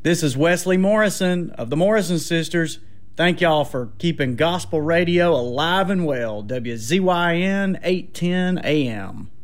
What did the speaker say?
This is Wesley Morrison of the Morrison Sisters. Thank y'all for keeping gospel radio alive and well. WZYN 810 AM.